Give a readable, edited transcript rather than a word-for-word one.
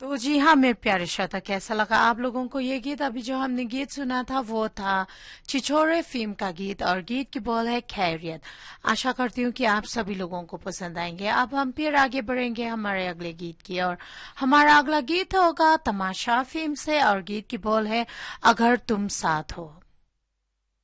तो जी हाँ, मेरे प्यारे श्रोता, कैसा लगा आप लोगों को ये गीत? अभी जो हमने गीत सुना था वो था छिछोरे फिल्म का गीत और गीत की बोल है खैरियत। आशा करती हूँ कि आप सभी लोगों को पसंद आएंगे। अब हम फिर आगे बढ़ेंगे हमारे अगले गीत की और हमारा अगला गीत होगा तमाशा फिल्म से और गीत की बोल है अगर तुम साथ हो।